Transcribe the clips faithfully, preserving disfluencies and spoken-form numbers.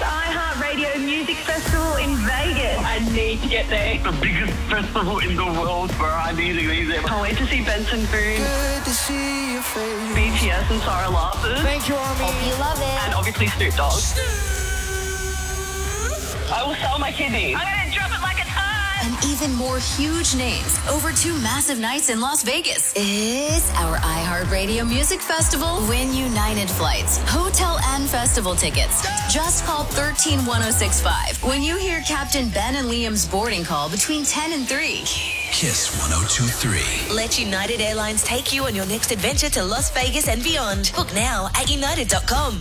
iHeartRadio Music Festival in Vegas. I need to get there. The biggest festival in the world, bro. I need to be there. Can't wait to see Benson Boone. Good to see your face. B T S and Sarah Larson. Thank you, Army. Hope you love it. And obviously Snoop Dogg. I will sell my kidneys. I'm going to drop it like it's hot. And even more huge names over two massive nights in Las Vegas. It's our iHeartRadio Music Festival. Win United flights, hotel and festival tickets. Just call one three one oh six five when you hear Captain Ben and Liam's boarding call between ten and three. Kiss one oh two three. Let United Airlines take you on your next adventure to Las Vegas and beyond. Book now at united dot com.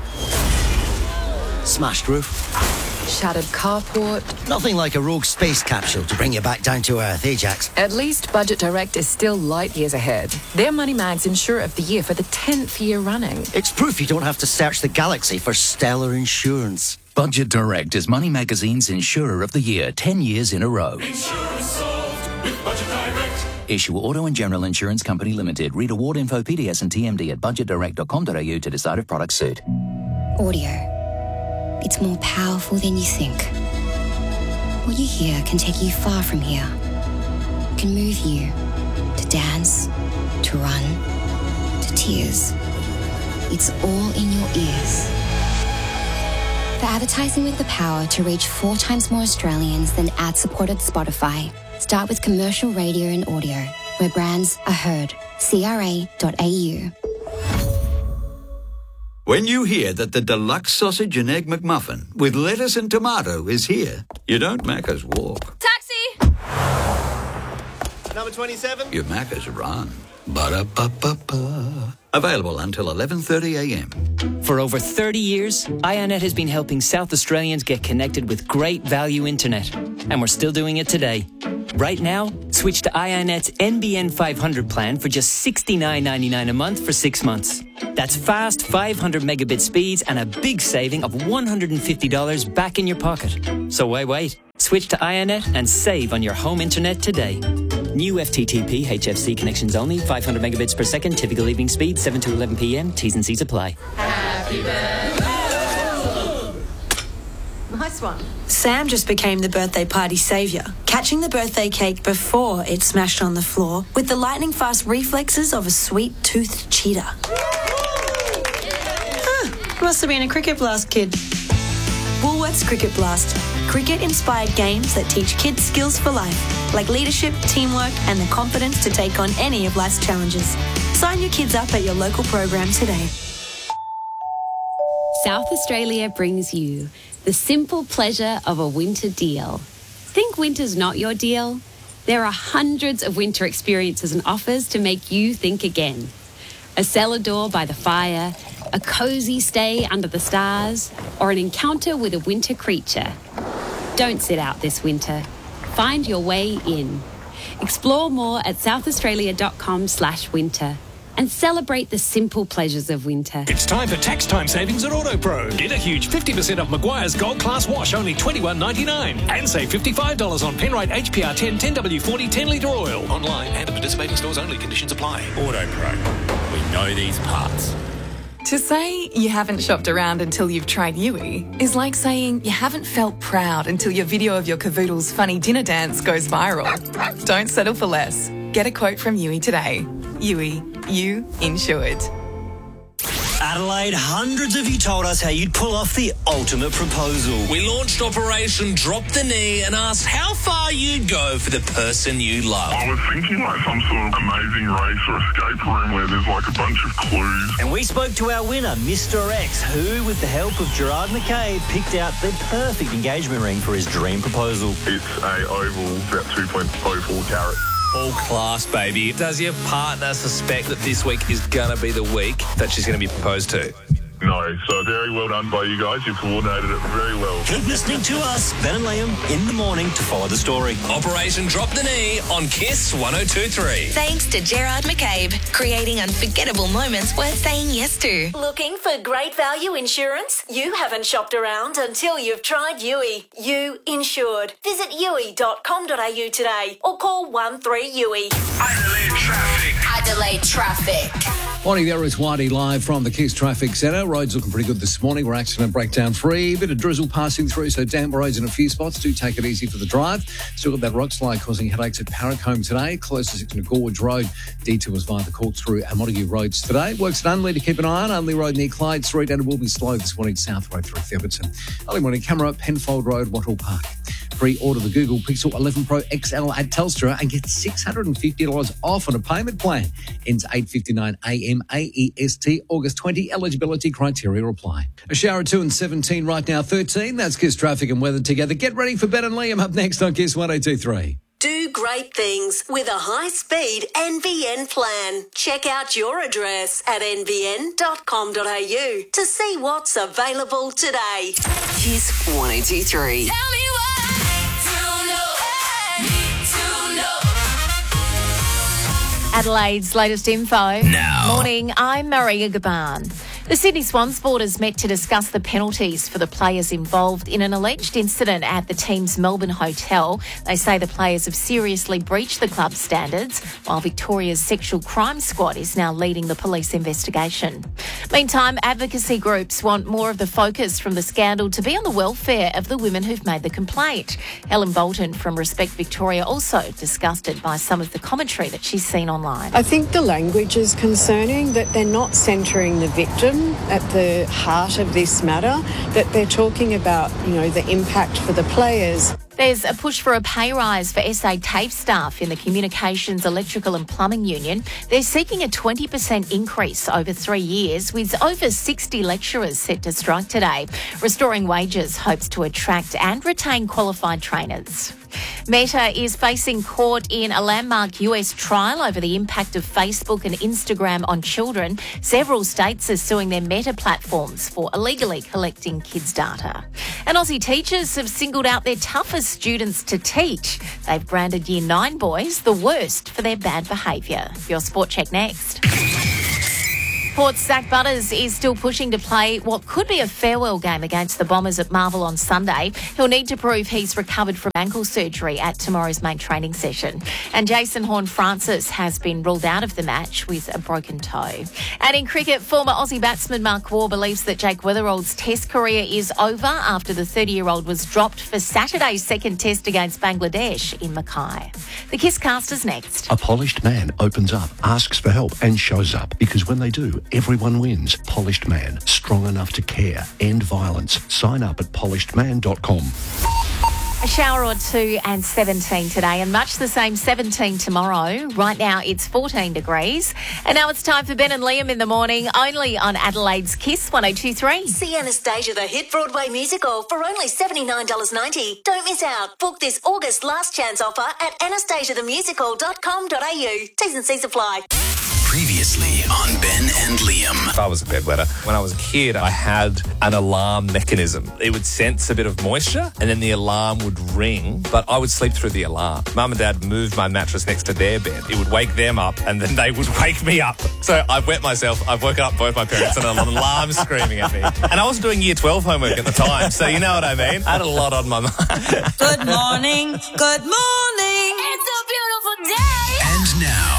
Smashed roof. Shattered carport. Nothing like a rogue space capsule to bring you back down to earth, eh, Jax? At least Budget Direct is still light years ahead. They're Money Mag's Insurer of the Year for the tenth year running. It's proof you don't have to search the galaxy for stellar insurance. Budget Direct is Money Magazine's Insurer of the Year, ten years in a row. Insurance solved with Budget Direct. Issue Auto and General Insurance Company Limited. Read award info, P D S and T M D at budget direct dot com dot a u to decide if products suit. Audio. It's more powerful than you think. What you hear can take you far from here. It can move you to dance, to run, to tears. It's all in your ears. For advertising with the power to reach four times more Australians than ad-supported Spotify, start with commercial radio and audio, where brands are heard. C R A dot A U. When you hear that the deluxe sausage and egg McMuffin with lettuce and tomato is here, you don't Macca's walk. Taxi! Number twenty-seven. You Macca's run. Ba-da-ba-ba-ba. Available until eleven thirty a m. For over thirty years, iiNet has been helping South Australians get connected with great value internet. And we're still doing it today. Right now, switch to iiNet's N B N five hundred plan for just sixty-nine ninety-nine a month for six months. That's fast five hundred megabit speeds and a big saving of one hundred fifty dollars back in your pocket. So why wait? Switch to iiNet and save on your home internet today. New F T T P H F C connections only, five hundred megabits per second, typical evening speed, seven to eleven p m, T's and C's apply. Happy birthday. Nice one. Sam just became the birthday party saviour, catching the birthday cake before it smashed on the floor with the lightning-fast reflexes of a sweet-toothed cheetah. Huh, must have been a Cricket Blast kid. Woolworths Cricket Blast. Cricket-inspired games that teach kids skills for life, like leadership, teamwork, and the confidence to take on any of life's challenges. Sign your kids up at your local program today. South Australia brings you the simple pleasure of a winter deal. Think winter's not your deal? There are hundreds of winter experiences and offers to make you think again. A cellar door by the fire, a cosy stay under the stars, or an encounter with a winter creature. Don't sit out this winter. Find your way in. Explore more at southaustralia.com slash winter. And celebrate the simple pleasures of winter. It's time for tax time savings at AutoPro. Get a huge fifty percent off Maguire's Gold Class Wash, only twenty-one ninety-nine. And save fifty-five dollars on Penrite H P R ten, ten W forty, ten litre oil. Online and at participating stores only. Conditions apply. AutoPro. We know these parts. To say you haven't shopped around until you've tried Yui is like saying you haven't felt proud until your video of your cavoodle's funny dinner dance goes viral. Don't settle for less. Get a quote from Yui today. Yui, you insured. Adelaide, hundreds of you told us how you'd pull off the ultimate proposal. We launched Operation Drop the Knee and asked how far you'd go for the person you love. I was thinking like some sort of amazing race or escape room where there's like a bunch of clues. And we spoke to our winner, Mister X, who, with the help of Gerard McCabe, picked out the perfect engagement ring for his dream proposal. It's a oval, about two point oh four carat. All class, baby. Does your partner suspect that this week is going to be the week that she's going to be proposed to? No, so very well done by you guys. You've coordinated it very well. Keep listening to us, Ben and Liam, in the morning to follow the story. Operation Drop the Knee on Kiss one oh two three. Thanks to Gerard McCabe, creating unforgettable moments worth saying yes to. Looking for great value insurance? You haven't shopped around until you've tried Yui. You insured. Visit yui dot com dot a u today or call one three U I. Adelaide traffic. Adelaide traffic. Morning there, it's Whitey live from the Kiss Traffic Centre. Roads looking pretty good this morning. We're accident breakdown free. Bit of drizzle passing through, so damp roads in a few spots. Do take it easy for the drive. Still got that rock slide causing headaches at Parracombe today. Closest to Gorge Road. Detours via the Corkscrew and Montague Roads today. Works at Unley to keep an eye on. Unley Road near Clyde Street, and it will be slow this morning South Road through Theberton. Early morning camera, Penfold Road, Wattle Park. Pre-order the Google Pixel eleven Pro X L at Telstra and get six hundred fifty dollars off on a payment plan. Ends eight fifty-nine a m A E S T, August twentieth. Eligibility criteria apply. A shower at two and seventeen right now, thirteen. That's Kiss Traffic and Weather together. Get ready for Ben and Liam up next on Kiss one oh two three. Do great things with a high-speed N B N plan. Check out your address at n b n dot com dot a u to see what's available today. Kiss one oh two three. Tell me why. Adelaide's latest info. Now. Morning, I'm Maria Gaban. The Sydney Swans boarders met to discuss the penalties for the players involved in an alleged incident at the team's Melbourne hotel. They say the players have seriously breached the club's standards, while Victoria's Sexual Crime Squad is now leading the police investigation. Meantime, advocacy groups want more of the focus from the scandal to be on the welfare of the women who've made the complaint. Helen Bolton from Respect Victoria also disgusted by some of the commentary that she's seen online. I think the language is concerning, that they're not centring the victim at the heart of this matter, that they're talking about, you know, the impact for the players. There's a push for a pay rise for S A TAFE staff in the Communications, Electrical and Plumbing Union. They're seeking a twenty percent increase over three years, with over sixty lecturers set to strike today. Restoring Wages hopes to attract and retain qualified trainers. Meta is facing court in a landmark U S trial over the impact of Facebook and Instagram on children. Several states are suing their Meta platforms for illegally collecting kids' data. And Aussie teachers have singled out their toughest students to teach. They've branded Year nine boys the worst for their bad behaviour. Your Sport Check next. Port's Zach Butters is still pushing to play what could be a farewell game against the Bombers at Marvel on Sunday. He'll need to prove he's recovered from ankle surgery at tomorrow's main training session. And Jason Horne-Francis has been ruled out of the match with a broken toe. And in cricket, former Aussie batsman Mark Waugh believes that Jake Weatherald's Test career is over after the thirty-year-old was dropped for Saturday's second Test against Bangladesh in Mackay. The Kiss Cast is next. A polished man opens up, asks for help and shows up, because when they do, everyone wins. Polished Man, strong enough to care. End violence. Sign up at polished man dot com. A shower or two and seventeen today, and much the same seventeen tomorrow. Right now it's fourteen degrees. And now it's time for Ben and Liam in the morning, only on Adelaide's Kiss one oh two three. See Anastasia the hit Broadway musical for only seventy-nine dollars ninety. Don't miss out. Book this August last chance offer at anastasia the musical dot com dot a u. T's and C's apply. Previously on Ben and Liam. I was a bedwetter. When I was a kid, I had an alarm mechanism. It would sense a bit of moisture and then the alarm would ring, but I would sleep through the alarm. Mum and Dad moved my mattress next to their bed. It would wake them up and then they would wake me up. So I've wet myself. I've woken up both my parents and an alarm screaming at me. And I was doing year twelve homework at the time, so you know what I mean? I had a lot on my mind. Good morning. Good morning. It's a beautiful day. And now,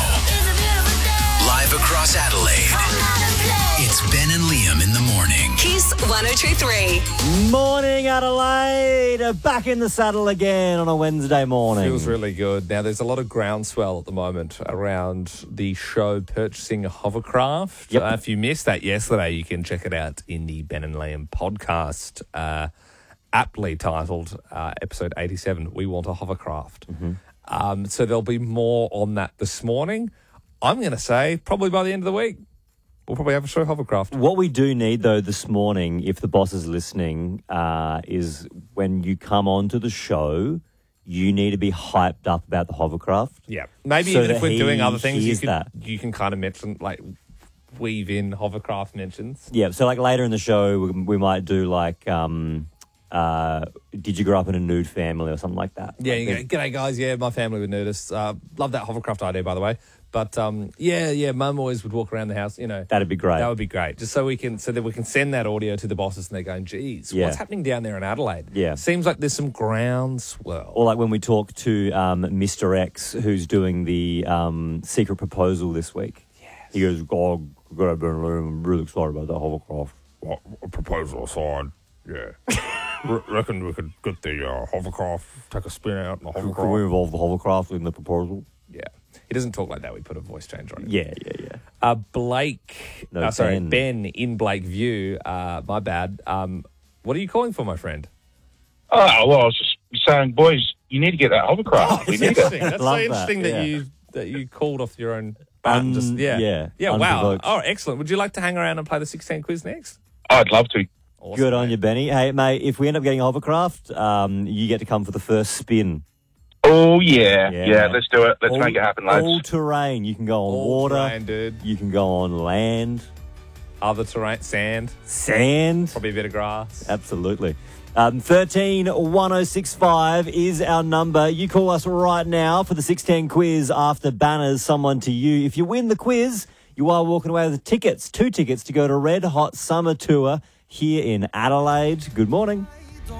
live across Adelaide, it's Ben and Liam in the morning. Kiss one oh two three. Morning, Adelaide. Back in the saddle again on a Wednesday morning. Feels really good. Now, there's a lot of groundswell at the moment around the show Purchasing a Hovercraft. Yep. Uh, if you missed that yesterday, you can check it out in the Ben and Liam podcast, uh, aptly titled uh, episode eighty-seven, We Want a Hovercraft. Mm-hmm. Um, so there'll be more on that this morning. I'm going to say probably by the end of the week, we'll probably have a show hovercraft. What we do need, though, this morning, if the boss is listening, uh, is when you come on to the show, you need to be hyped up about the hovercraft. Yeah. Maybe so even if we're doing other things, you can, that. you can kind of mention, like, weave in hovercraft mentions. Yeah, so like later in the show, we, we might do like... Um, uh, did you grow up in a nude family or something like that? Yeah, Like, you go, g'day guys. Yeah, my family were nudists. Uh, love that hovercraft idea, by the way. But um, yeah, yeah, Mum always would walk around the house. You know, that'd be great. That would be great, just so we can so that we can send that audio to the bosses, and they're going, "Geez, Yeah. what's happening down there in Adelaide? Yeah. Seems like there's some groundswell." Or like when we talk to um, Mister X, who's doing the um, secret proposal this week. Yes. He goes, "Oh, I'm really excited about that hovercraft." Well, a proposal aside, yeah. Re- reckon we could get the uh, hovercraft, take a spin out in the hovercraft. Can we involve the hovercraft in the proposal? Yeah. He doesn't talk like that. We put a voice changer on him. Yeah, yeah, yeah. Uh, Blake, No, uh, sorry, Ben. Ben in Blakeview. Uh, my bad. Um, what are you calling for, my friend? Oh, well, I was just saying, boys, you need to get that hovercraft. we It's need interesting. it. That's so interesting that, you that you called off your own bat. Un- just, yeah. yeah, Yeah, wow. unprovoked. Oh, excellent. Would you like to hang around and play the sixteen quiz next? I'd love to. Awesome, Good on you, Benny. Hey, mate, if we end up getting a hovercraft, um, you get to come for the first spin. Oh, yeah. Yeah, Yeah, mate. let's do it. Let's all, make it happen, lads. All terrain. You can go on All water. terrain, dude. You can go on land. Other terrain, sand. Sand. Probably a bit of grass. Absolutely. Um, thirteen one oh six five is our number. You call us right now for the six ten quiz after Banners Someone to You. If you win the quiz, you are walking away with tickets, two tickets to go to Red Hot Summer Tour here in Adelaide. Good morning.